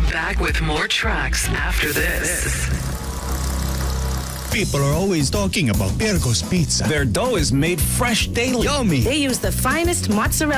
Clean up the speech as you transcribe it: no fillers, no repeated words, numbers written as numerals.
Back with more tracks after this. People are always talking about Pierco's Pizza. Their dough is made fresh daily. Yummy! They use the finest mozzarella